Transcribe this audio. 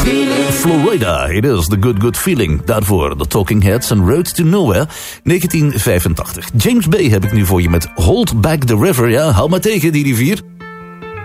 Florida, it is the good, good feeling. Daarvoor The Talking Heads en Road to Nowhere, 1985. James Bay heb ik nu voor je met Hold Back the River. Ja, hou maar tegen die rivier.